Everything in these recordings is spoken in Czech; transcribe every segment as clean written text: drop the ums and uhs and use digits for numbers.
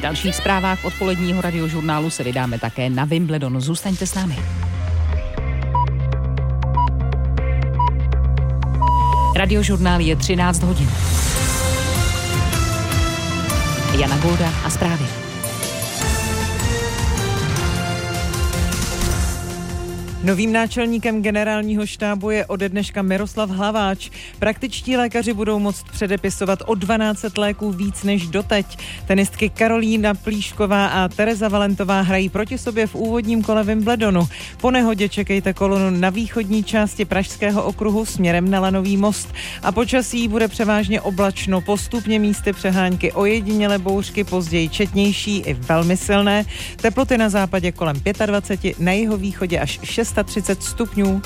V dalších zprávách odpoledního radiožurnálu se vydáme také na Wimbledon. Zůstaňte s námi. Radiožurnál je 13 hodin. Jana Golda a zprávy. Novým náčelníkem generálního štábu je ode dneška Miroslav Hlaváč. Praktičtí lékaři budou moct předepisovat o 1200 léků víc než doteď. Tenistky Karolína Plíšková a Tereza Valentová hrají proti sobě v úvodním kole Wimbledonu. Po nehodě čekejte kolonu na východní části Pražského okruhu směrem na Lanový most. A počasí bude převážně oblačno, postupně místy přehánky, ojedinělé bouřky, později četnější i velmi silné. Teploty na západě kolem 25, na jihovýchodě až 630 stupňů.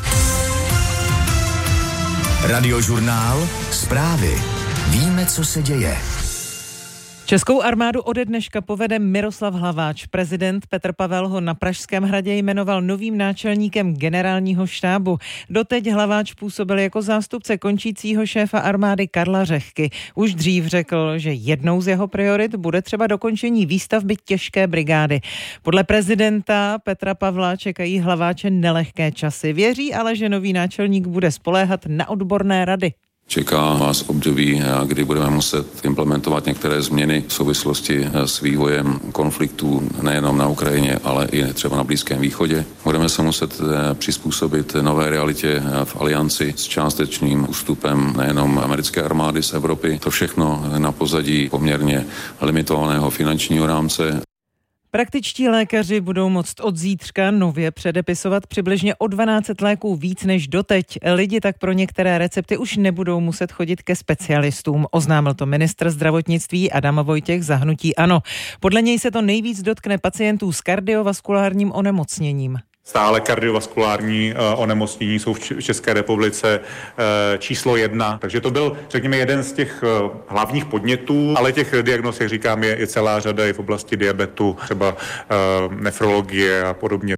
Radiožurnál, zprávy. Víme, co se děje. Českou armádu ode dneška povede Miroslav Hlaváč. Prezident Petr Pavel ho na Pražském hradě jmenoval novým náčelníkem generálního štábu. Doteď Hlaváč působil jako zástupce končícího šéfa armády Karla Řehky. Už dřív řekl, že jednou z jeho priorit bude třeba dokončení výstavby těžké brigády. Podle prezidenta Petra Pavla čekají Hlaváče nelehké časy. Věří ale, že nový náčelník bude spoléhat na odborné rady. Čeká vás období, kdy budeme muset implementovat některé změny v souvislosti s vývojem konfliktů nejenom na Ukrajině, ale i třeba na Blízkém východě. Budeme se muset přizpůsobit nové realitě v alianci s částečným ústupem nejenom americké armády z Evropy. To všechno na pozadí poměrně limitovaného finančního rámce. Praktičtí lékaři budou moct od zítřka nově předepisovat přibližně o 1200 léků víc než doteď. Lidi tak pro některé recepty už nebudou muset chodit ke specialistům. Oznámil to ministr zdravotnictví Adam Vojtěch za hnutí ANO. Podle něj se to nejvíc dotkne pacientů s kardiovaskulárním onemocněním. Stále kardiovaskulární onemocnění jsou v České republice číslo 1, takže to byl, řekněme, jeden z těch hlavních podnětů, ale těch diagnóz, jak říkám, je celá řada i v oblasti diabetu, třeba nefrologie a podobně.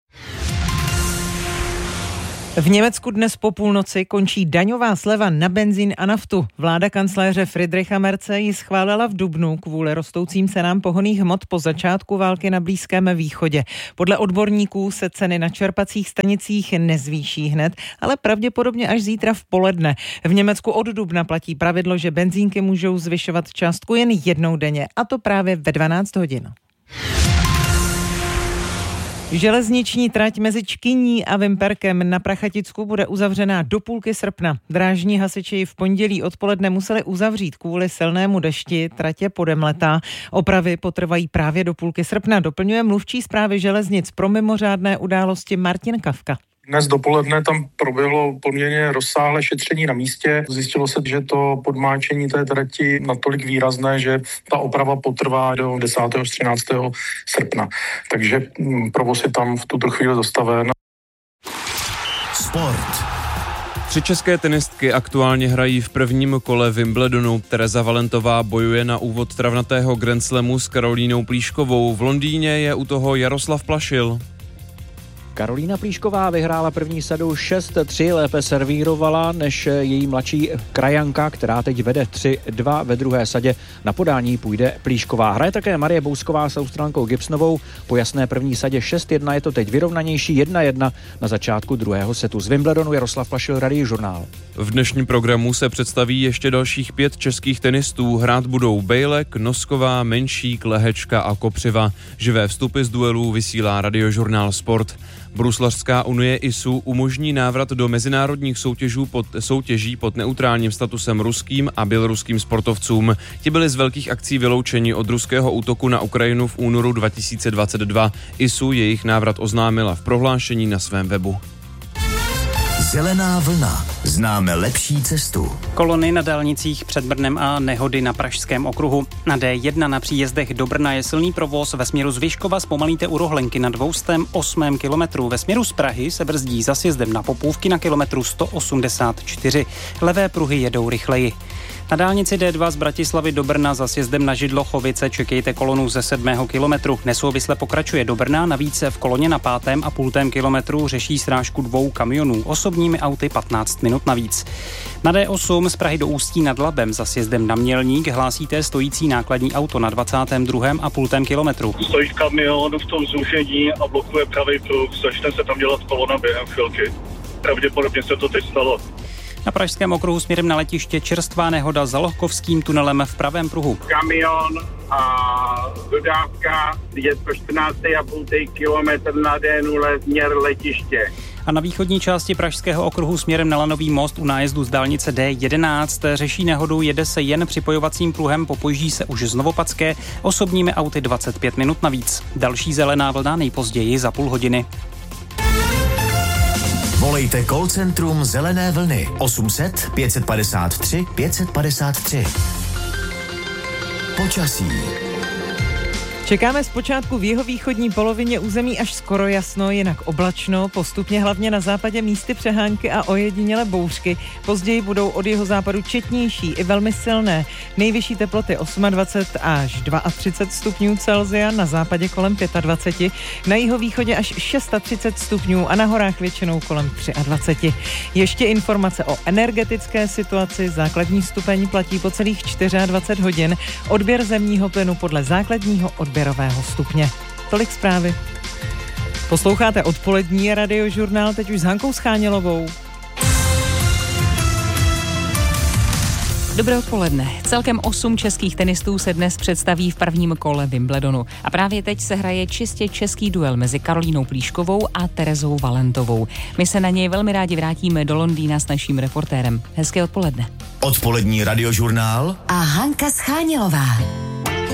V Německu dnes po půlnoci končí daňová sleva na benzín a naftu. Vláda kancléře Friedricha Merze ji schválila v dubnu kvůli rostoucím cenám pohonných hmot po začátku války na Blízkém východě. Podle odborníků se ceny na čerpacích stanicích nezvýší hned, ale pravděpodobně až zítra v poledne. V Německu od dubna platí pravidlo, že benzínky můžou zvyšovat částku jen jednou denně, a to právě ve 12 hodin. Železniční trať mezi Čkyní a Vimperkem na Prachaticku bude uzavřená do půlky srpna. Drážní hasiči v pondělí odpoledne museli uzavřít kvůli silnému dešti, trať je podemletá. Opravy potrvají právě do půlky srpna, doplňuje mluvčí správy železnic pro mimořádné události Martin Kafka. Dnes dopoledne tam proběhlo poměrně rozsáhlé šetření na místě. Zjistilo se, že to podmáčení té trati natolik výrazné, že ta oprava potrvá do 10. až 13. srpna. Takže provoz je tam v tuto chvíli zastaven. Sport. 3 české tenistky aktuálně hrají v prvním kole Wimbledonu. Tereza Valentová bojuje na úvod travnatého Grand Slamu s Karolínou Plíškovou. V Londýně je u toho Jaroslav Plašil. Karolína Plíšková vyhrála první sadu 6-3, lépe servírovala než její mladší krajanka, která teď vede 3-2 ve druhé sadě. Na podání půjde Plíšková. Hraje také Marie Bousková s Australankou Gibsonovou. Po jasné první sadě 6-1 je to teď vyrovnanější 1-1 na začátku druhého setu. Z Wimbledonu Jaroslav Plašil, Radiožurnál. V dnešním programu se představí ještě dalších 5 českých tenistů. Hrát budou Bejlek, Nosková, Menšík, Lehečka a Kopřiva. Živé vstupy z duelů vysílá Radiožurnál Sport. Bruslařská unie ISU umožní návrat do mezinárodních soutěží pod neutrálním statusem ruským a běloruským sportovcům. Ti byli z velkých akcí vyloučeni od ruského útoku na Ukrajinu v únoru 2022. ISU jejich návrat oznámila v prohlášení na svém webu. Zelená vlna. Známe lepší cestu. Kolony na dálnicích před Brnem a nehody na Pražském okruhu. Na D1 na příjezdech do Brna je silný provoz. Ve směru z Vyškova zpomalíte u Rohlenky na 208. kilometru. Ve směru z Prahy se brzdí za sjezdem na Popůvky na kilometru 184. Levé pruhy jedou rychleji. Na dálnici D2 z Bratislavy do Brna za sjezdem na Židlochovice čekejte kolonu ze 7. kilometru. Nesouvisle pokračuje do Brna, navíc v koloně na 5,5 kilometru řeší srážku 2 kamionů, osobními auty 15 minut navíc. Na D8 z Prahy do Ústí nad Labem za sjezdem na Mělník hlásíte stojící nákladní auto na 22,5 kilometru. Stojí kamion v tom zúžení a blokuje pravý pruh, začne se tam dělat kolona během chvilky. Pravděpodobně se to teď stalo. Na pražském okruhu směrem na letiště čerstvá nehoda za Lohkovským tunelem v pravém pruhu. Kamion a dodávka je to 14,5 kilometr na D0 směr letiště. A na východní části pražského okruhu směrem na Lanový most u nájezdu z dálnice D11 řeší nehodu, jede se jen připojovacím pruhem, popojíždí se už z Novopadské, osobními auty 25 minut navíc. Další zelená vlna nejpozději za půl hodiny. Volejte call centrum Zelené vlny 800 553 553. Počasí. Čekáme zpočátku v jihovýchodní polovině území až skoro jasno, jinak oblačno, postupně hlavně na západě místy přehánky a ojedinělé bouřky. Později budou od jihozápadu četnější i velmi silné. Nejvyšší teploty 28 až 32 stupňů Celsia, na západě kolem 25, na jihovýchodě až 36 stupňů a na horách většinou kolem 23. Ještě informace o energetické situaci. Základní stupeň platí po celých 24 hodin. Odběr zemního plynu podle základního odběrového stupně. Tolik zprávy. Posloucháte odpolední radiožurnál, teď už s Hankou Schánělovou. Dobré odpoledne. Celkem 8 českých tenistů se dnes představí v prvním kole Wimbledonu. A právě teď se hraje čistě český duel mezi Karolínou Plíškovou a Terezou Valentovou. My se na něj velmi rádi vrátíme do Londýna s naším reportérem. Hezké odpoledne. Odpolední radiožurnál a Hanka Schánělová.